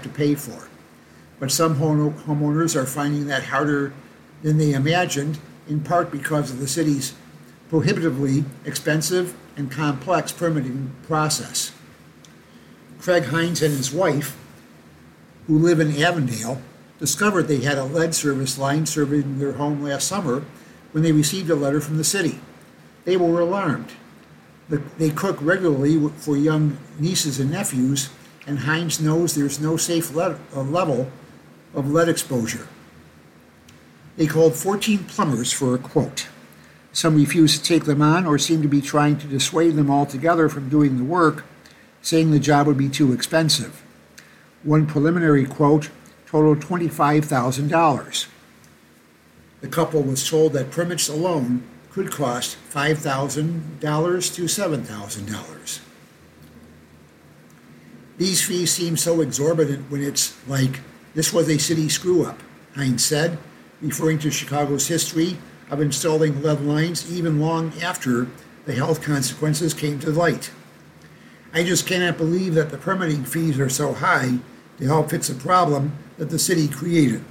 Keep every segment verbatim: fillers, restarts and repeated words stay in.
to pay for. But some home- homeowners are finding that harder than they imagined, in part because of the city's prohibitively expensive and complex permitting process. Craig Hines and his wife, who live in Avondale, discovered they had a lead service line serving their home last summer when they received a letter from the city. They were alarmed. They cook regularly for young nieces and nephews, and Hines knows there's no safe le- uh, level of lead exposure. They called fourteen plumbers for a quote. Some refused to take them on or seemed to be trying to dissuade them altogether from doing the work, saying the job would be too expensive. One preliminary quote totaled twenty-five thousand dollars. The couple was told that permits alone could cost five thousand dollars to seven thousand dollars. These fees seem so exorbitant when it's like, this was a city screw-up, Hines said, referring to Chicago's history of installing lead lines even long after the health consequences came to light. I just cannot believe that the permitting fees are so high to help fix a problem that the city created.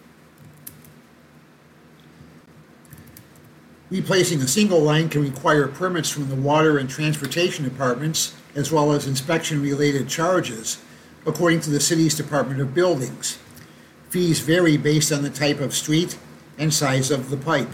Replacing a single line can require permits from the water and transportation departments, as well as inspection-related charges, according to the city's Department of Buildings. Fees vary based on the type of street and size of the pipe.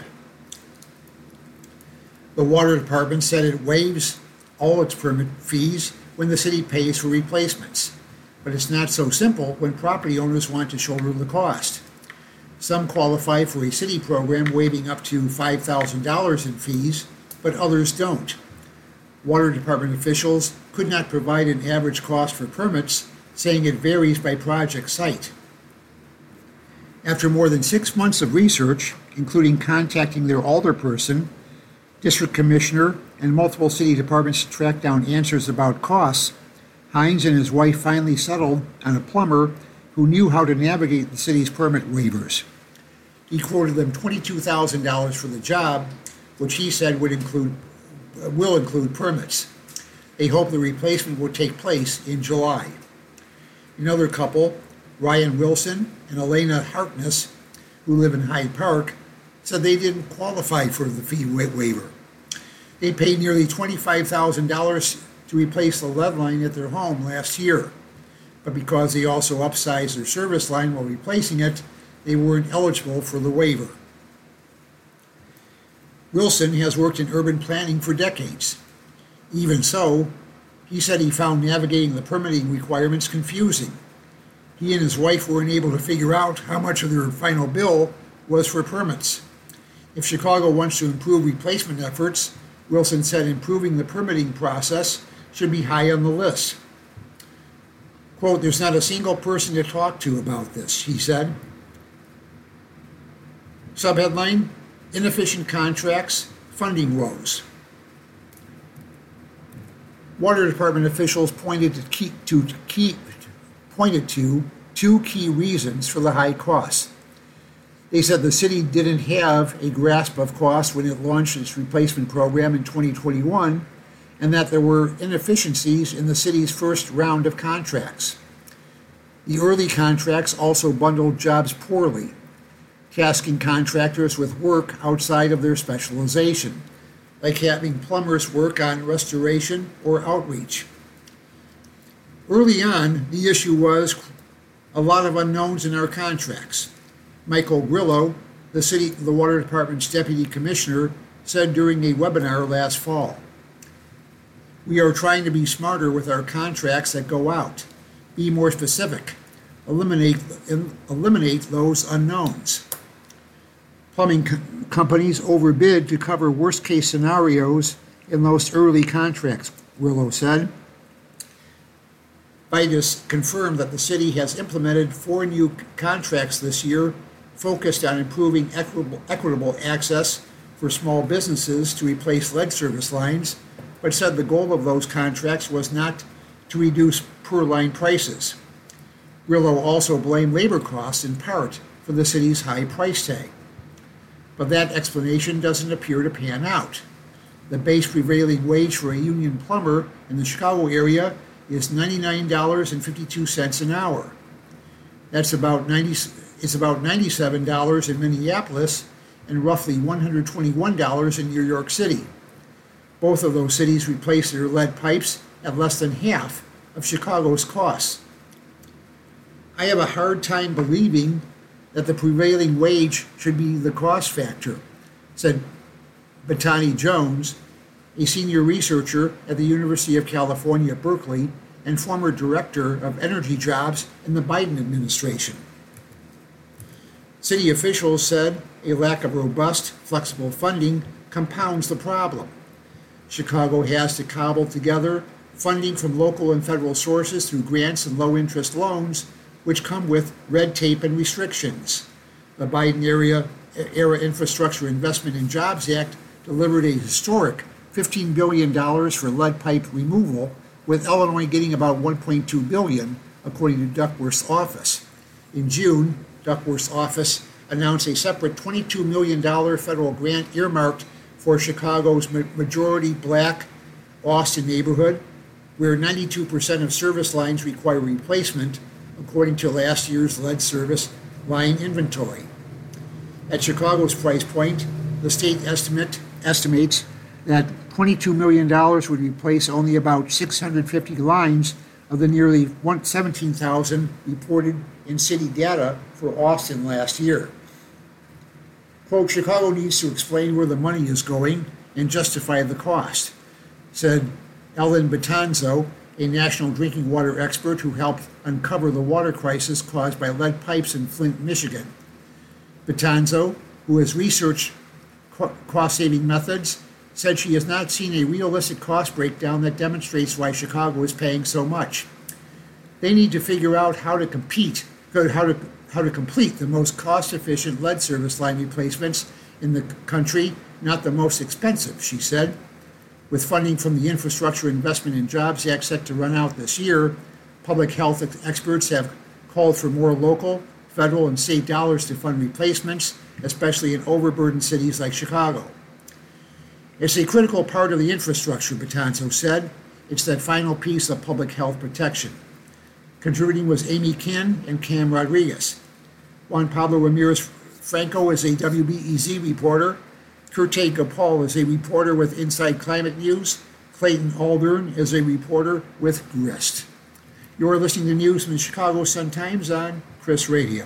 The water department said it waives all its permit fees when the city pays for replacements, but it's not so simple when property owners want to shoulder the cost. Some qualify for a city program waiving up to five thousand dollars in fees, but others don't. Water department officials could not provide an average cost for permits, saying it varies by project site. After more than six months of research, including contacting their alderperson, district commissioner, and multiple city departments to track down answers about costs, Hines and his wife finally settled on a plumber who knew how to navigate the city's permit waivers. He quoted them twenty-two thousand dollars for the job, which he said would include, uh, will include permits. They hope the replacement will take place in July. Another couple, Ryan Wilson and Elena Harkness, who live in Hyde Park, said they didn't qualify for the fee waiver. They paid nearly twenty-five thousand dollars to replace the lead line at their home last year, but because they also upsized their service line while replacing it, they weren't eligible for the waiver. Wilson has worked in urban planning for decades. Even so, he said he found navigating the permitting requirements confusing. He and his wife weren't able to figure out how much of their final bill was for permits. If Chicago wants to improve replacement efforts, Wilson said improving the permitting process should be high on the list. Quote, there's not a single person to talk to about this, he said. Subheadline, inefficient contracts, funding woes. Water department officials pointed to key, to key, pointed to two key reasons for the high costs. They said the city didn't have a grasp of costs when it launched its replacement program in twenty twenty-one, and that there were inefficiencies in the city's first round of contracts. The early contracts also bundled jobs poorly, tasking contractors with work outside of their specialization, like having plumbers work on restoration or outreach. Early on, the issue was a lot of unknowns in our contracts. Michael Grillo, the city, the water department's deputy commissioner, said during a webinar last fall. We are trying to be smarter with our contracts that go out, be more specific, eliminate, eliminate those unknowns. Plumbing co- companies overbid to cover worst-case scenarios in those early contracts, Grillo said. Vitus confirmed that the city has implemented four new contracts this year focused on improving equitable, equitable access for small businesses to replace lead service lines, but said the goal of those contracts was not to reduce per-line prices. Grillo also blamed labor costs in part for the city's high price tag. But that explanation doesn't appear to pan out. The base prevailing wage for a union plumber in the Chicago area is ninety-nine dollars and fifty-two cents an hour. That's about ninety. It's about ninety-seven dollars in Minneapolis and roughly one hundred twenty-one dollars in New York City. Both of those cities replaced their lead pipes at less than half of Chicago's costs. I have a hard time believing that the prevailing wage should be the cost factor, said Batani Jones, a senior researcher at the University of California, Berkeley, and former director of energy jobs in the Biden administration. City officials said a lack of robust, flexible funding compounds the problem. Chicago has to cobble together funding from local and federal sources through grants and low-interest loans, which come with red tape and restrictions. The Biden era, era Infrastructure Investment and Jobs Act delivered a historic fifteen billion dollars for lead pipe removal, with Illinois getting about one point two billion dollars, according to Duckworth's office. In June, Duckworth's office announced a separate twenty-two million dollars federal grant earmarked for Chicago's majority black Austin neighborhood, where ninety-two percent of service lines require replacement, according to last year's lead service line inventory. At Chicago's price point, the state estimate estimates that twenty-two million dollars would replace only about six hundred fifty lines of the nearly seventeen thousand reported in city data for Austin last year. Quote, Chicago needs to explain where the money is going and justify the cost, said Ellen Batanzo, a national drinking water expert who helped uncover the water crisis caused by lead pipes in Flint, Michigan. Batanzo, who has researched cost-saving methods, said she has not seen a realistic cost breakdown that demonstrates why Chicago is paying so much. They need to figure out how to compete, how to how to complete the most cost-efficient lead service line replacements in the country, not the most expensive, she said. With funding from the Infrastructure Investment and Jobs Act set to run out this year, public health experts have called for more local, federal, and state dollars to fund replacements, especially in overburdened cities like Chicago. It's a critical part of the infrastructure, Batanzo said. It's that final piece of public health protection. Contributing was Amy Ken and Cam Rodriguez. Juan Pablo Ramirez Franco is a W B E Z reporter. Kurte Gopal is a reporter with Inside Climate News. Clayton Aldern is a reporter with Grist. You're listening to news from the Chicago Sun-Times on Chris Radio.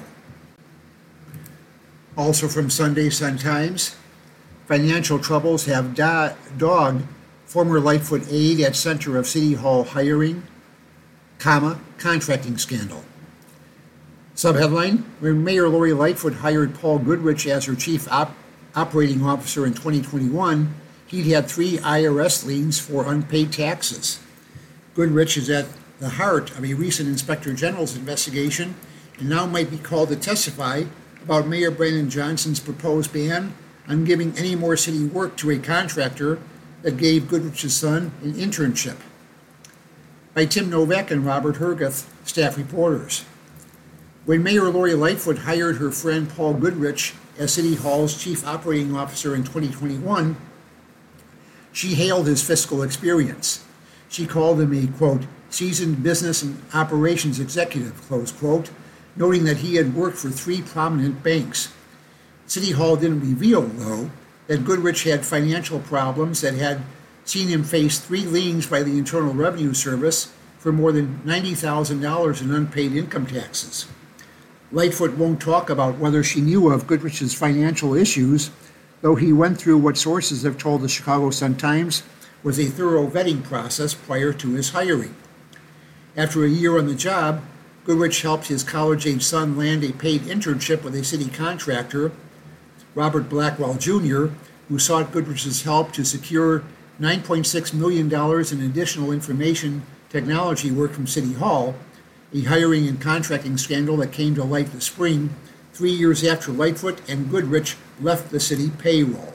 Also from Sunday Sun-Times, financial troubles have da- dogged former Lightfoot aide at center of City Hall hiring, comma, contracting scandal. Subheadline, when Mayor Lori Lightfoot hired Paul Goodrich as her chief op- operating officer in twenty twenty-one, he'd had three I R S liens for unpaid taxes. Goodrich is at the heart of a recent Inspector General's investigation and now might be called to testify about Mayor Brandon Johnson's proposed ban on giving any more city work to a contractor that gave Goodrich's son an internship. By Tim Novak and Robert Herguth, staff reporters. When Mayor Lori Lightfoot hired her friend Paul Goodrich as City Hall's chief operating officer in twenty twenty-one, she hailed his fiscal experience. She called him a, quote, seasoned business and operations executive, close quote, noting that he had worked for three prominent banks. City Hall didn't reveal, though, that Goodrich had financial problems that had seen him face three liens by the Internal Revenue Service for more than ninety thousand dollars in unpaid income taxes. Lightfoot won't talk about whether she knew of Goodrich's financial issues, though he went through what sources have told the Chicago Sun-Times was a thorough vetting process prior to his hiring. After a year on the job, Goodrich helped his college-age son land a paid internship with a city contractor, Robert Blackwell Junior, who sought Goodrich's help to secure nine point six million dollars in additional information technology work from City Hall, a hiring and contracting scandal that came to light this spring, three years after Lightfoot and Goodrich left the city payroll.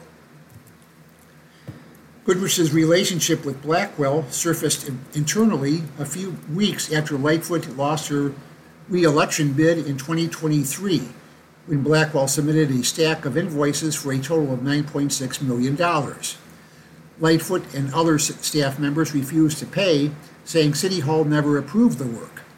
Goodrich's relationship with Blackwell surfaced internally a few weeks after Lightfoot lost her re-election bid in twenty twenty-three, when Blackwell submitted a stack of invoices for a total of nine point six million dollars. Lightfoot and other staff members refused to pay, saying City Hall never approved the work.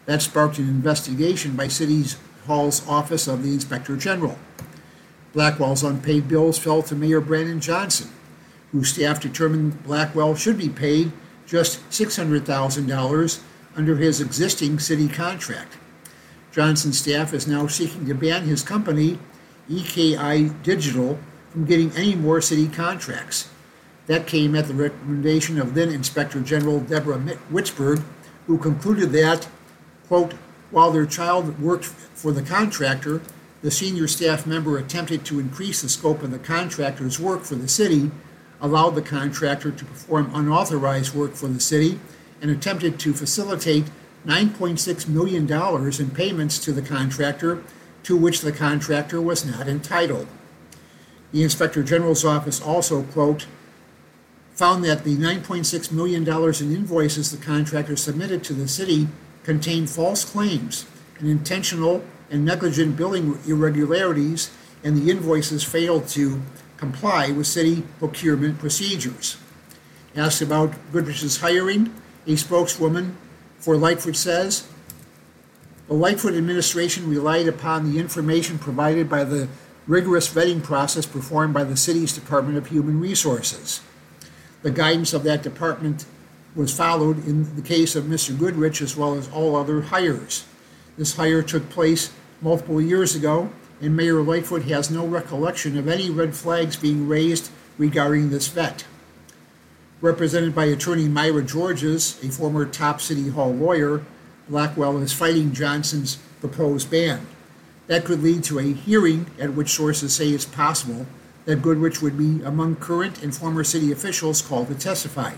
That sparked an investigation by City Hall's Office of the Inspector General. Blackwell's unpaid bills fell to Mayor Brandon Johnson, whose staff determined Blackwell should be paid just six hundred thousand dollars under his existing city contract. Johnson's staff is now seeking to ban his company, E K I Digital, from getting any more city contracts. That came at the recommendation of then Inspector General Deborah Witzberg, who concluded that, quote, while their child worked for the contractor, the senior staff member attempted to increase the scope of the contractor's work for the city, allowed the contractor to perform unauthorized work for the city, and attempted to facilitate nine point six million dollars in payments to the contractor, to which the contractor was not entitled. The Inspector General's office also, quote, found that the nine point six million dollars in invoices the contractor submitted to the city contained false claims and intentional and negligent billing irregularities, and the invoices failed to comply with city procurement procedures. Asked about Goodrich's hiring, a spokeswoman for Lightfoot says, the Lightfoot administration relied upon the information provided by the rigorous vetting process performed by the city's Department of Human Resources. The guidance of that department was followed in the case of Mister Goodrich as well as all other hires. This hire took place multiple years ago, and Mayor Lightfoot has no recollection of any red flags being raised regarding this vet. Represented by attorney Myra Georges, a former top City Hall lawyer, Blackwell is fighting Johnson's proposed ban. That could lead to a hearing at which sources say it's possible that Goodrich would be among current and former city officials called to testify.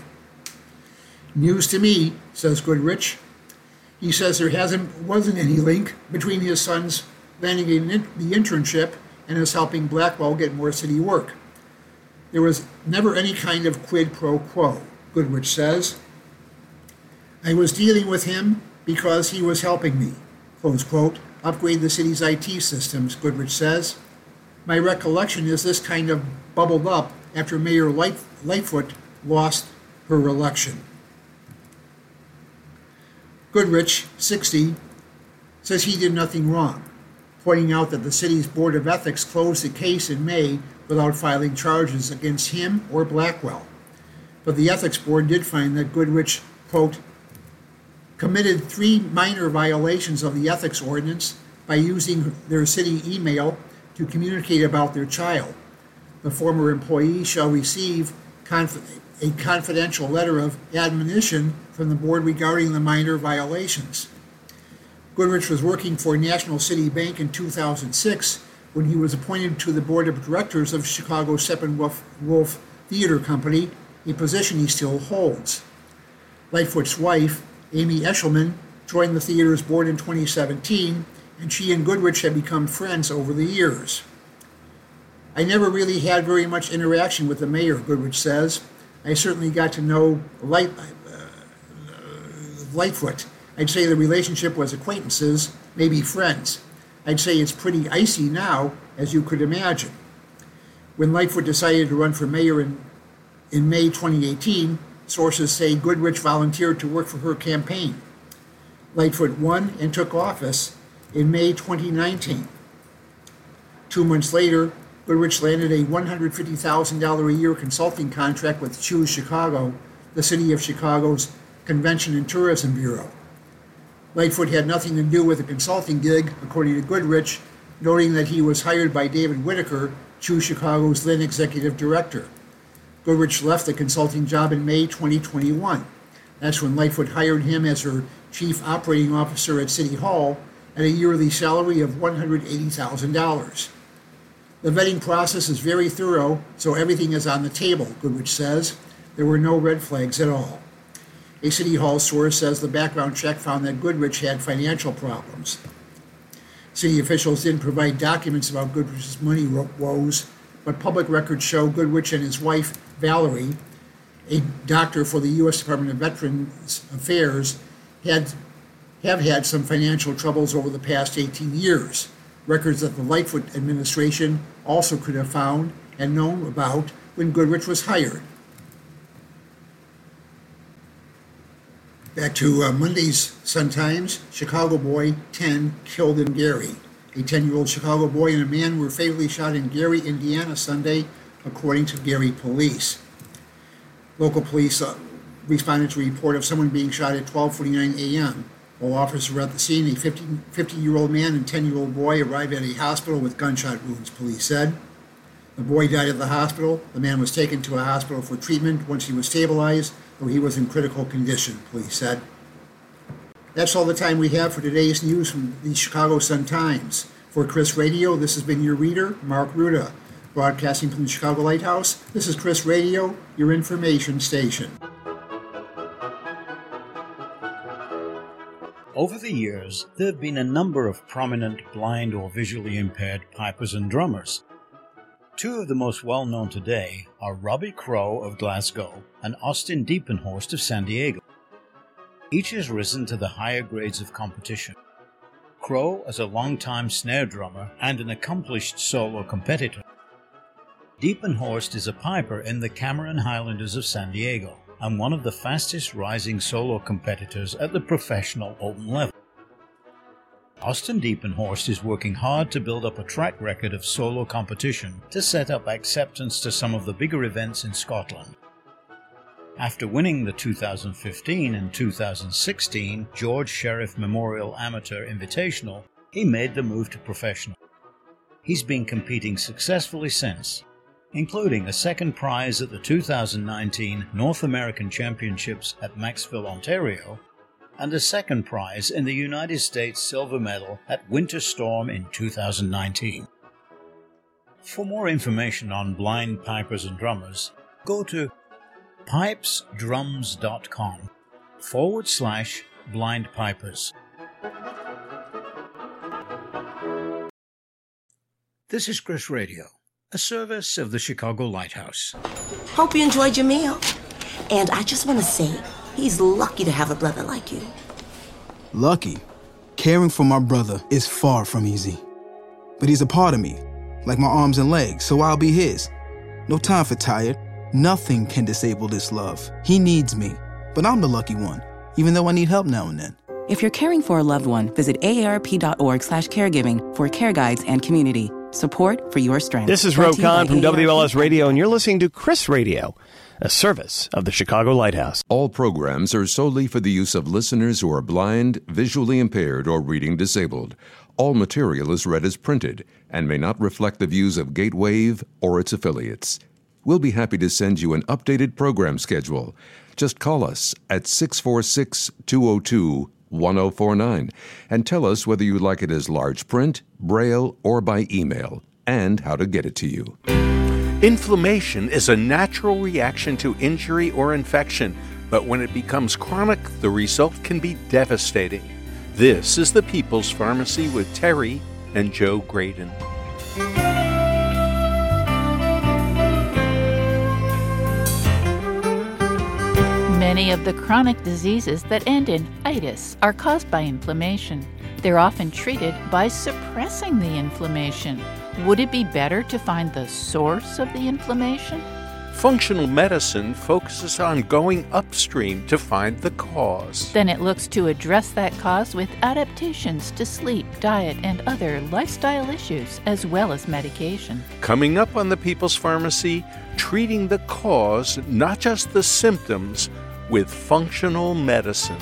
News to me, says Goodrich. He says there hasn't wasn't any link between his son's landing the internship and his helping Blackwell get more city work. There was never any kind of quid pro quo, Goodrich says. I was dealing with him because he was helping me, close quote, upgrade the city's I T systems, Goodrich says. My recollection is this kind of bubbled up after Mayor Light, Lightfoot lost her election. Goodrich, sixty, says he did nothing wrong, pointing out that the city's Board of Ethics closed the case in May without filing charges against him or Blackwell. But the Ethics Board did find that Goodrich, quote, committed three minor violations of the ethics ordinance by using their city email to communicate about their child. The former employee shall receive conf- a confidential letter of admonition from the board regarding the minor violations. Goodrich was working for National City Bank in two thousand six when he was appointed to the board of directors of Chicago Steppenwolf Wolf Theater Company, a position he still holds. Lightfoot's wife, Amy Eshelman, joined the theater's board in twenty seventeen, and she and Goodrich have become friends over the years. I never really had very much interaction with the mayor, Goodrich says. I certainly got to know Light, uh, Lightfoot. I'd say the relationship was acquaintances, maybe friends. I'd say it's pretty icy now, as you could imagine. When Lightfoot decided to run for mayor in, in May twenty eighteen, sources say Goodrich volunteered to work for her campaign. Lightfoot won and took office in May twenty nineteen. Two months later, Goodrich landed a one hundred fifty thousand dollars a year consulting contract with Choose Chicago, the City of Chicago's Convention and Tourism Bureau. Lightfoot had nothing to do with the consulting gig, according to Goodrich, noting that he was hired by David Whitaker, Choose Chicago's then executive director. Goodrich left the consulting job in May twenty twenty-one. That's when Lightfoot hired him as her chief operating officer at City Hall at a yearly salary of one hundred eighty thousand dollars. The vetting process is very thorough, so everything is on the table, Goodrich says. There were no red flags at all. A City Hall source says the background check found that Goodrich had financial problems. City officials didn't provide documents about Goodrich's money woes, but public records show Goodrich and his wife, Valerie, a doctor for the U S Department of Veterans Affairs, had have had some financial troubles over the past eighteen years. Records that the Lightfoot administration also could have found and known about when Goodrich was hired. Back to uh, Monday's Sun-Times. Chicago boy ten killed in Gary. A ten-year-old Chicago boy and a man were fatally shot in Gary, Indiana, Sunday, according to Gary police. Local police uh, responded to a report of someone being shot at twelve forty-nine a.m. While officers were at the scene, a fifty-year-old man and ten-year-old boy arrived at a hospital with gunshot wounds, police said. The boy died at the hospital. The man was taken to a hospital for treatment once he was stabilized, though he was in critical condition, police said. That's all the time we have for today's news from the Chicago Sun-Times. For Chris Radio, this has been your reader, Mark Ruda. Broadcasting from the Chicago Lighthouse, this is Chris Radio, your information station. Over the years, there have been a number of prominent blind or visually impaired pipers and drummers. Two of the most well-known today are Robbie Crow of Glasgow and Austin Diepenhorst of San Diego. Each has risen to the higher grades of competition. Crow as a long-time snare drummer and an accomplished solo competitor. Diepenhorst is a piper in the Cameron Highlanders of San Diego and one of the fastest rising solo competitors at the professional open level. Austin Diepenhorst is working hard to build up a track record of solo competition to set up acceptance to some of the bigger events in Scotland. After winning the two thousand fifteen and two thousand sixteen George Sheriff Memorial Amateur Invitational, he made the move to professional. He's been competing successfully since, including a second prize at the two thousand nineteen North American Championships at Maxville, Ontario, and a second prize in the United States Silver Medal at Winter Storm in two thousand nineteen. For more information on blind pipers and drummers, go to pipesdrums.com forward slash blind pipers. This is Chris Radio, a service of the Chicago Lighthouse. Hope you enjoyed your meal. And I just want to say, he's lucky to have a brother like you. Lucky? Caring for my brother is far from easy. But he's a part of me, like my arms and legs, so I'll be his. No time for tired. Nothing can disable this love. He needs me, but I'm the lucky one, even though I need help now and then. If you're caring for a loved one, visit aarp.org slash caregiving for care guides and community. Support for your strength. This is Ro Khan from W L S Radio, and you're listening to Chris Radio, a service of the Chicago Lighthouse. All programs are solely for the use of listeners who are blind, visually impaired, or reading disabled. All material is read as printed and may not reflect the views of Gatewave or its affiliates. We'll be happy to send you an updated program schedule. Just call us at six four six, two oh two, one oh four nine and tell us whether you like it as large print, braille, or by email, and how to get it to you. Inflammation is a natural reaction to injury or infection, but when it becomes chronic, the result can be devastating. This is the People's Pharmacy with Terry and Joe Graydon. Many of the chronic diseases that end in itis are caused by inflammation. They're often treated by suppressing the inflammation. Would it be better to find the source of the inflammation? Functional medicine focuses on going upstream to find the cause. Then it looks to address that cause with adaptations to sleep, diet, and other lifestyle issues, as well as medication. Coming up on the People's Pharmacy, treating the cause, not just the symptoms, with functional medicine.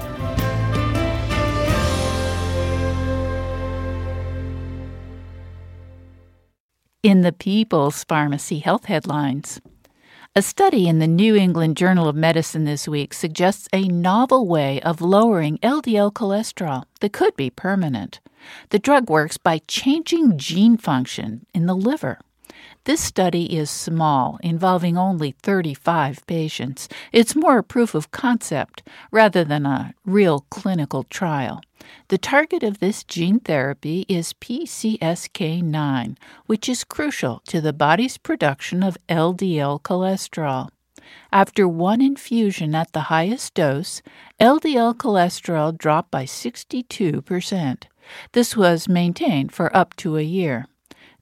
In the People's Pharmacy Health Headlines. A study in the New England Journal of Medicine this week suggests a novel way of lowering L D L cholesterol that could be permanent. The drug works by changing gene function in the liver. This study is small, involving only thirty-five patients. It's more a proof of concept rather than a real clinical trial. The target of this gene therapy is P C S K nine, which is crucial to the body's production of L D L cholesterol. After one infusion at the highest dose, L D L cholesterol dropped by sixty-two percent. This was maintained for up to a year.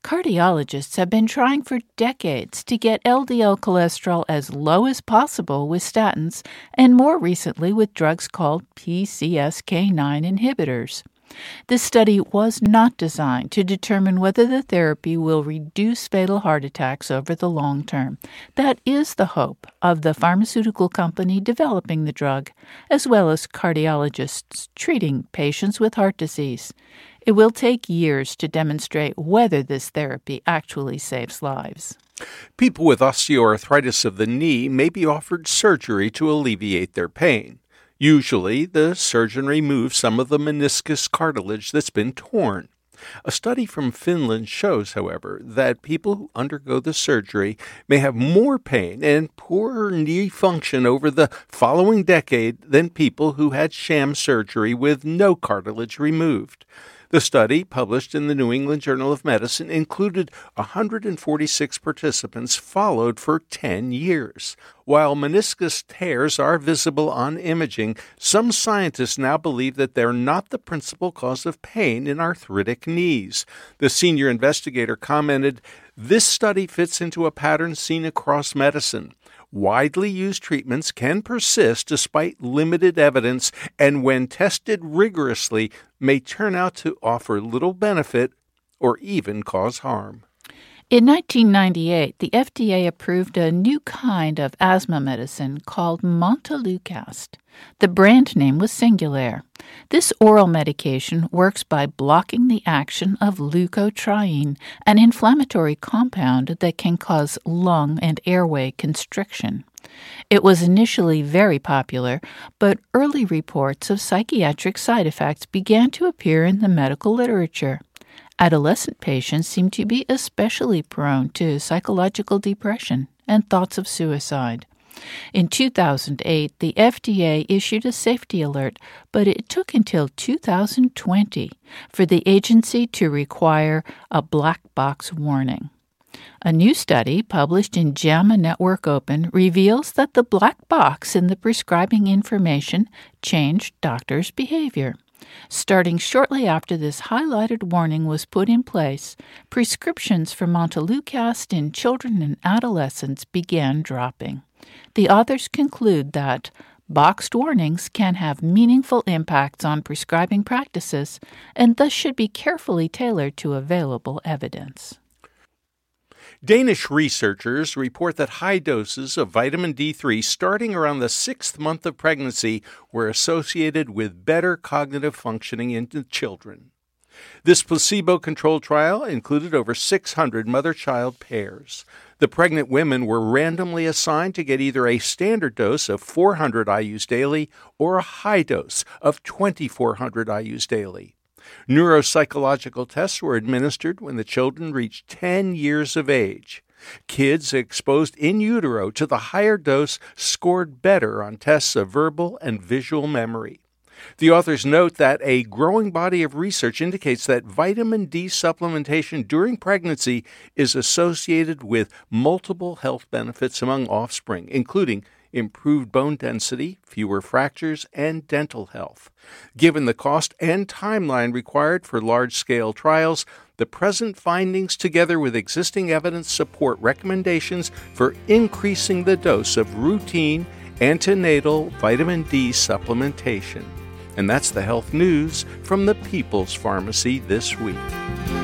Cardiologists have been trying for decades to get L D L cholesterol as low as possible with statins and more recently with drugs called P C S K nine inhibitors. This study was not designed to determine whether the therapy will reduce fatal heart attacks over the long term. That is the hope of the pharmaceutical company developing the drug, as well as cardiologists treating patients with heart disease. It will take years to demonstrate whether this therapy actually saves lives. People with osteoarthritis of the knee may be offered surgery to alleviate their pain. Usually, the surgeon removes some of the meniscus cartilage that's been torn. A study from Finland shows, however, that people who undergo the surgery may have more pain and poorer knee function over the following decade than people who had sham surgery with no cartilage removed. The study, published in the New England Journal of Medicine, included one hundred forty-six participants followed for ten years. While meniscus tears are visible on imaging, some scientists now believe that they're not the principal cause of pain in arthritic knees. The senior investigator commented, "This study fits into a pattern seen across medicine. Widely used treatments can persist despite limited evidence and when tested rigorously may turn out to offer little benefit or even cause harm." In nineteen ninety-eight, the F D A approved a new kind of asthma medicine called Montelukast. The brand name was Singulair. This oral medication works by blocking the action of leukotriene, an inflammatory compound that can cause lung and airway constriction. It was initially very popular, but early reports of psychiatric side effects began to appear in the medical literature. Adolescent patients seem to be especially prone to psychological depression and thoughts of suicide. In two thousand eight, the F D A issued a safety alert, but it took until two thousand twenty for the agency to require a black box warning. A new study published in JAMA Network Open reveals that the black box in the prescribing information changed doctors' behavior. Starting shortly after this highlighted warning was put in place, prescriptions for Montelukast in children and adolescents began dropping. The authors conclude that boxed warnings can have meaningful impacts on prescribing practices and thus should be carefully tailored to available evidence. Danish researchers report that high doses of vitamin D three starting around the sixth month of pregnancy were associated with better cognitive functioning in children. This placebo-controlled trial included over six hundred mother-child pairs. The pregnant women were randomly assigned to get either a standard dose of four hundred I U s daily or a high dose of twenty-four hundred I U s daily. Neuropsychological tests were administered when the children reached ten years of age. Kids exposed in utero to the higher dose scored better on tests of verbal and visual memory. The authors note that a growing body of research indicates that vitamin D supplementation during pregnancy is associated with multiple health benefits among offspring, including improved bone density, fewer fractures, and dental health. Given the cost and timeline required for large-scale trials, the present findings, together with existing evidence, support recommendations for increasing the dose of routine antenatal vitamin D supplementation. And that's the health news from the People's Pharmacy this week.